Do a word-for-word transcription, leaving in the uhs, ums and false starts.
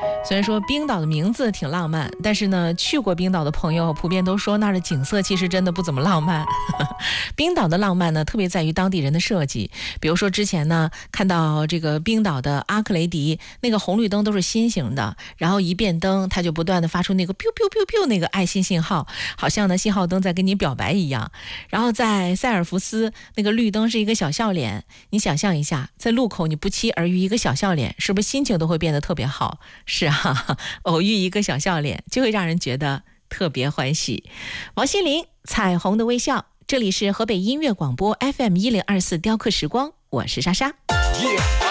虽然说冰岛的名字挺浪漫，但是呢，去过冰岛的朋友普遍都说那儿的景色其实真的不怎么浪漫。冰岛的浪漫呢，特别在于当地人的设计。比如说之前呢，看到这个冰岛的阿克雷迪，那个红绿灯都是心形的，然后一变灯，它就不断的发出那个 biu biu biu biu 那个爱心信号，好像呢信号灯在跟你表白一样。然后在塞尔福斯，那个绿灯是一个小笑脸，你想象一下，在路口你不期而遇一个小笑脸，是不是心情都会变得特别好？是啊。偶遇一个小笑脸就会让人觉得特别欢喜。王心凌，彩虹的微笑。这里是河北音乐广播 F M 一零二四雕刻时光，我是莎莎。Yeah